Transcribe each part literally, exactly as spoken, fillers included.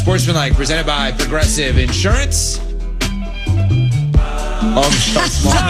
Sportsmanlike, presented by Progressive Insurance. Oh, Michelle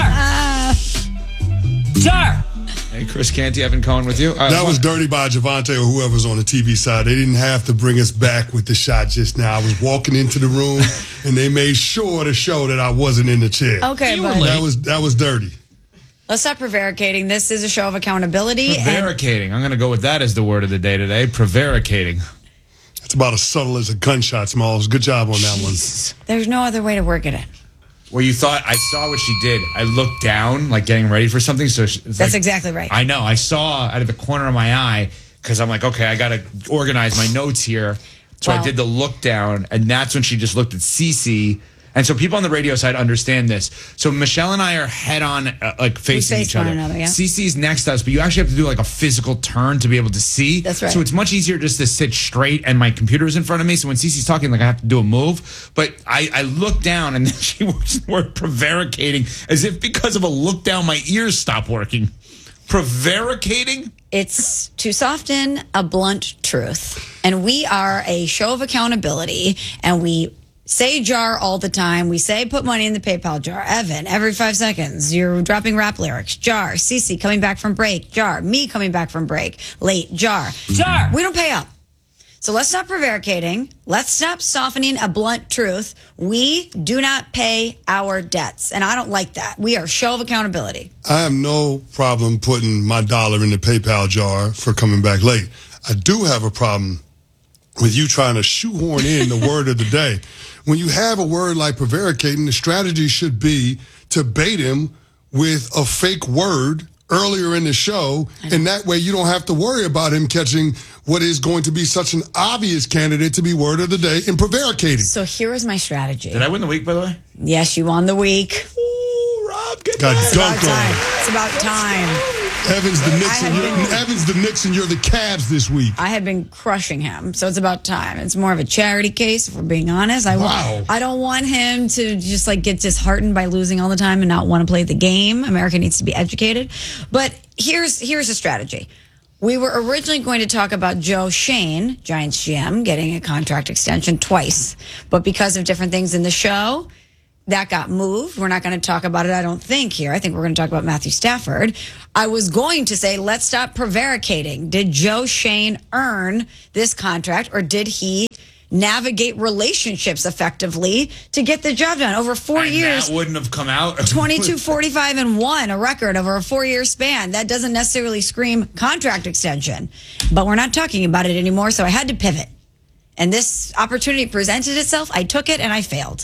Small. Jar. Hey, Chris Canty, Evan Cohen with you. Uh, that was dirty by Javante or whoever's on the T V side. They didn't have to bring us back with the shot just now. I was walking into the room, and they made sure to show that I wasn't in the chair. Okay, but that was that was dirty. Let's stop prevaricating. This is a show of accountability. Prevaricating. I'm going to go with that as the word of the day today. Prevaricating. It's about as subtle as a gunshot, Smalls. Good job on that one. There's no other way to work it in. Well, you thought I saw what she did. I looked down, like getting ready for something. So she, it's That's like, exactly right. I know. I saw out of the corner of my eye because I'm like, okay, I got to organize my notes here. So Wow. I did the look down, and that's when she just looked at Cece. And so people on the radio side understand this. So Michelle and I are head on, uh, like facing face each one other. another, yeah. Cece's next to us, but you actually have to do like a physical turn to be able to see. That's right. So it's much easier just to sit straight, and my computer's in front of me. So when Cece's talking, like I have to do a move. But I, I look down, and then she was word prevaricating, as if because of a look down, my ears stop working. Prevaricating? It's to soften a blunt truth. And we are a show of accountability, and we say jar all the time. We say put money in the PayPal jar. Evan, every five seconds, you're dropping rap lyrics. Jar. Cece coming back from break. Jar. Me coming back from break. Late. Jar. Jar. We don't pay up. So let's stop prevaricating. Let's stop softening a blunt truth. We do not pay our debts. And I don't like that. We are a show of accountability. I have no problem putting my dollar in the PayPal jar for coming back late. I do have a problem with you trying to shoehorn in the word of the day. When you have a word like prevaricating, the strategy should be to bait him with a fake word earlier in the show, and that way you don't have to worry about him catching what is going to be such an obvious candidate to be word of the day in prevaricating. So here is my strategy. Did I win the week, by the way? Yes, you won the week. Ooh, Rob, good Got night. It's about dunked time. on. It's about time. Evans the Knicks, I and have you're, been- Evans the Knicks, and you're the Cavs this week. I had been crushing him, so it's about time. It's more of a charity case, if we're being honest. I, Wow. I don't want him to just like get disheartened by losing all the time and not want to play the game. America needs to be educated. But here's here's a strategy. We were originally going to talk about Joe Shane, Giants G M, getting a contract extension twice. But because of different things in the show, that got moved. We're not going to talk about it, I don't think, here. I think we're going to talk about Matthew Stafford. I was going to say, let's stop prevaricating. Did Joe Shane earn this contract, or did he navigate relationships effectively to get the job done? Over four And years, that wouldn't have come out. twenty-two, forty-five, and one, a record over a four-year span. That doesn't necessarily scream contract extension. But we're not talking about it anymore, so I had to pivot. And this opportunity presented itself. I took it, and I failed.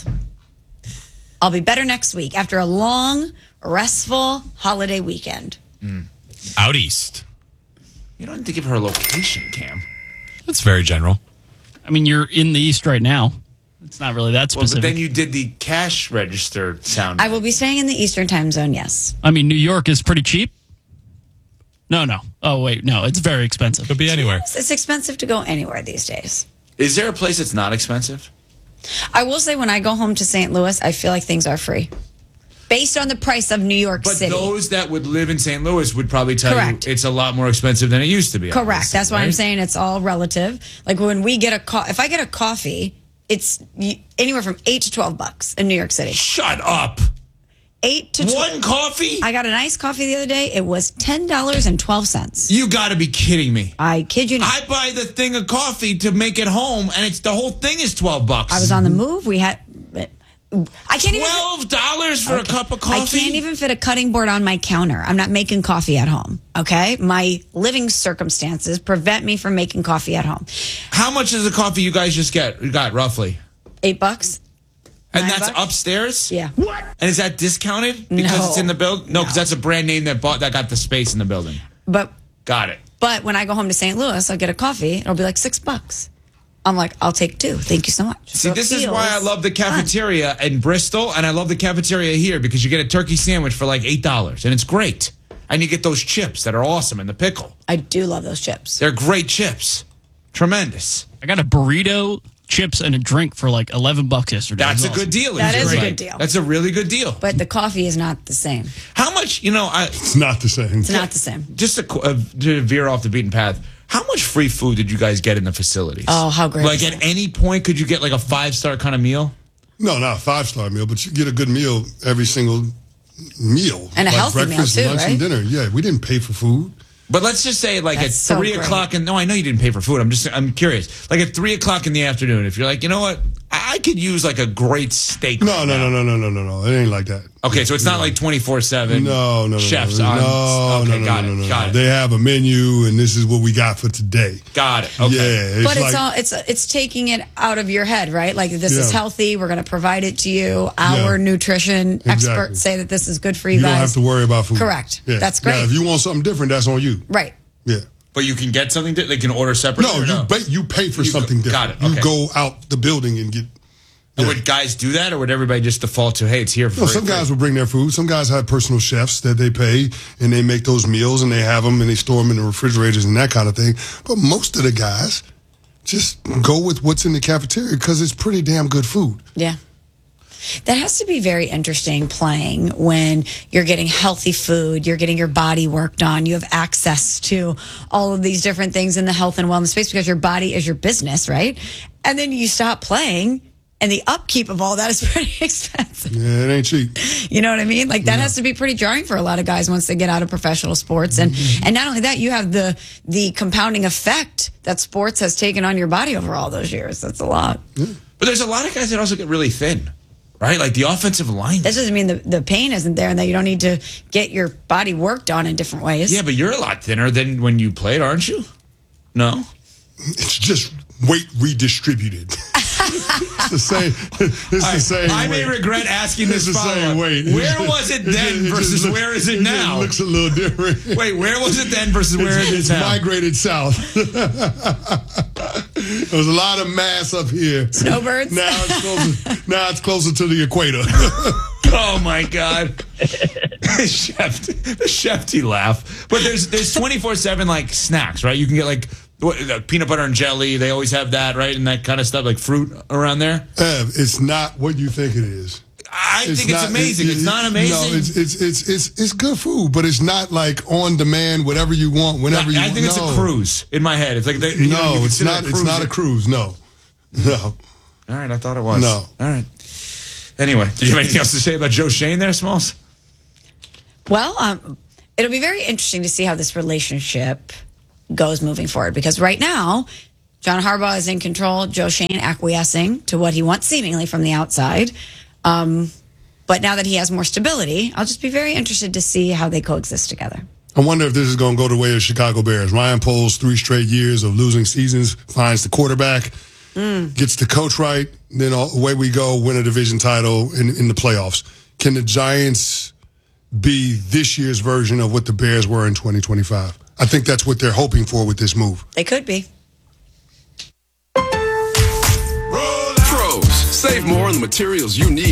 I'll be better next week after a long, restful holiday weekend. Mm. Out east. You don't need to give her a location, Cam. That's very general. I mean, you're in the East right now. It's not really that Well, specific. but then you did the cash register sound. I will be staying in the Eastern time zone, yes. I mean, New York is pretty cheap. No, no. Oh, wait. No, it's very expensive. Could be anywhere. It's, it's expensive to go anywhere these days. Is there a place that's not expensive? I will say when I go home to Saint Louis, I feel like things are free. Based on the price of New York But City. those that would live in Saint Louis would probably tell Correct. you it's a lot more expensive than it used to be. Correct. obviously, That's why I'm right? saying it's all relative. Like when we get a co- if I get a coffee, it's y- anywhere from eight to twelve bucks in New York City. Shut up. Eight to twelve. One coffee? I got an iced coffee the other day. It was ten dollars and twelve cents. You got to be kidding me. I kid you not. I buy the thing of coffee to make it home, and it's the whole thing is twelve bucks. I was on the move. We had. I can't even. twelve dollars for a cup of coffee? I can't even fit a cutting board on my counter. I'm not making coffee at home. Okay, my living circumstances prevent me from making coffee at home. How much is the coffee you guys just get? You got roughly, Eight bucks. and Nine that's bucks? upstairs. Yeah. What? And is that discounted because No. it's in the building? No, because No. that's a brand name that bought that got the space in the building. But Got it. but when I go home to Saint Louis, I'll get a coffee. It'll be like six bucks. I'm like, I'll take two. Thank you so much. See, So it this is why I feels love the fun. cafeteria in Bristol, and I love the cafeteria here because you get a turkey sandwich for like eight dollars, and it's great. And you get those chips that are awesome and the pickle. I do love those chips. They're great chips. Tremendous. I got a burrito, chips, and a drink for like eleven bucks yesterday. That's It a was good deal. That It's is a great. good deal. That's a really good deal. But the coffee is not the same. How much, you know, I, It's not the same. It's not the same. just to, uh, to veer off the beaten path, How much free food did you guys get in the facilities? Oh, how great Like is at that? any point, could you get like a five star kind of meal? No, not a five-star meal, but you get a good meal every single meal. And a like healthy meal, breakfast, too, lunch, right? and dinner. Yeah, we didn't pay for food. But let's just say, like That's at so three great. o'clock, and no, I know you didn't pay for food. I'm just, I'm curious. Like at three o'clock in the afternoon, if you're like, you know what, I, I could use like a great steak. No, right no, now. no, no, no, no, no, no. It ain't like that. Okay, so it's not like twenty-four seven. No, no, no, chefs no, on. no, okay, no, no, got no, it, no, no. got it, They have a menu, and this is what we got for today. got it. Okay. Yeah, But it's like, all it's it's taking it out of your head, right? Like this is Yeah. healthy. We're going to provide it to you. Our Yeah. nutrition Exactly. experts say that this is good for you, you guys. don't have to worry about food. Correct. Yeah. That's Now, great. if you want something different, that's on you. Right. Yeah. But you can get something. Di- they can order separately. No, or you no? pay, you pay for You go- something got different. it, okay. You go out the building and get. And Yeah. would guys do that, or would everybody just default to, hey, it's here for No, free? some guys will bring their food. Some guys have personal chefs that they pay, and they make those meals, and they have them, and they store them in the refrigerators and that kind of thing. But most of the guys just go with what's in the cafeteria because it's pretty damn good food. Yeah. That has to be very interesting playing when you're getting healthy food, you're getting your body worked on, you have access to all of these different things in the health and wellness space because your body is your business, right? And then you stop playing and the upkeep of all that is pretty expensive. Yeah, it ain't cheap. You know what I mean? Like that has to be pretty jarring for a lot of guys once they get out of professional sports. And and not only that, you have the the compounding effect that sports has taken on your body over all those years. That's a lot. But there's a lot of guys that also get really thin, right? Like the offensive line. That doesn't mean the, the pain isn't there and that you don't need to get your body worked on in different ways. Yeah, but you're a lot thinner than when you played, aren't you? No. It's just weight redistributed. It's the same. It's the I, same. I weight. may regret asking It's this the follow-up. same weight. Where was it It then just- it versus just looks- where is it just now? looks a little different. Wait, where was it then versus where it's, is it's it now? migrated south. There was a lot of mass up here. Snowbirds? Now it's closer. Now it's closer to the equator. Oh my God, chef, the chefty laugh. But there's there's twenty-four seven like snacks, right? You can get like what, uh, peanut butter and jelly. They always have that, right, and that kind of stuff, like fruit around there. Ev, it's not what you think it is. I think it's not- amazing. it- it's it- not amazing. No, it's, it's it's it's it's good food, but it's not like on demand, whatever you want, whenever you I want. think it's No. a cruise in my head. It's like the, you know, No, you it's consider not. a It's not a cruise. No, no. All right, I thought it was. No. All right. Anyway, did you have anything else to say about Joe Shane there, Smalls? Well, um, it'll be very interesting to see how this relationship goes moving forward because right now, John Harbaugh is in control, Joe Shane acquiescing to what he wants seemingly from the outside. Um, but now that he has more stability, I'll just be very interested to see how they coexist together. I wonder if this is going to go the way of Chicago Bears. Ryan Poles, three straight years of losing seasons, finds the quarterback, Mm. gets the coach right, then all, away we go, win a division title in, in the playoffs. Can the Giants be this year's version of what the Bears were in twenty twenty-five? I think that's what they're hoping for with this move. They could be. Pros, save more on the materials you need.